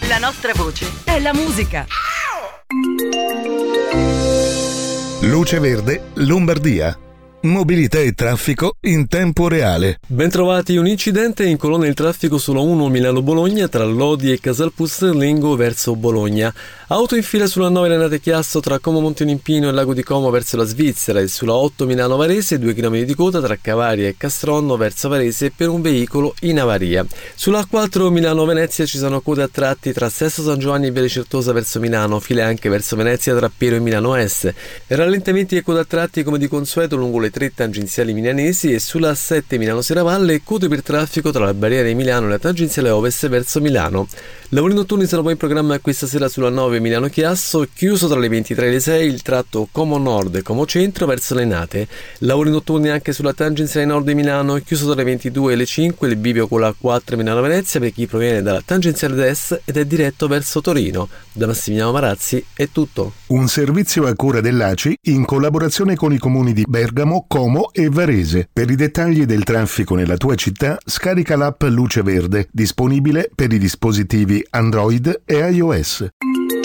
La nostra voce è la musica. Luce Verde, Lombardia. Mobilità e traffico in tempo reale. Bentrovati. Un incidente incolonna il traffico sulla 1 Milano-Bologna tra Lodi e Casalpuzzenlingo verso Bologna. Auto in fila sulla 9 Renate Chiasso tra Como Monte Olimpino e Lago di Como verso la Svizzera, e sulla 8 Milano-Varese 2 km di coda tra Cavaria e Castronno verso Varese per un veicolo in avaria. Sulla 4 Milano-Venezia ci sono code a tratti tra Sesto San Giovanni e Viale Certosa verso Milano, file anche verso Venezia tra Piero e Milano Est. Rallentamenti e code a tratti come di consueto lungo le 3 tangenziali milanesi, e sulla 7 Milano-Serravalle code per traffico tra la barriera di Milano e la tangenziale ovest verso Milano. Lavori notturni sono poi in programma questa sera sulla 9 Milano-Chiasso, chiuso tra le 23 e le 6 il tratto Como Nord e Como Centro verso Lenate. Lavori notturni anche sulla tangenziale nord di Milano, chiuso tra le 22 e le 5 il bivio con la 4 Milano-Venezia per chi proviene dalla tangenziale est ed è diretto verso Torino. Da Massimiliano Marazzi è tutto. Un servizio a cura dell'ACI in collaborazione con i comuni di Bergamo, Como e Varese. Per i dettagli del traffico nella tua città, scarica l'app Luce Verde, disponibile per i dispositivi Android e iOS.